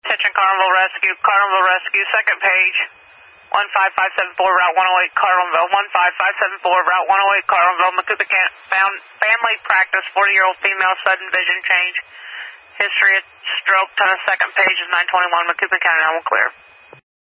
Attention Carnival Rescue, second page. 15574, Route 108, Carlinville. 15574, Route 108, Carlinville. Macoupin found family practice, 40-year-old female, sudden vision change. History of stroke on the second page is 921, Macoupin County, all clear.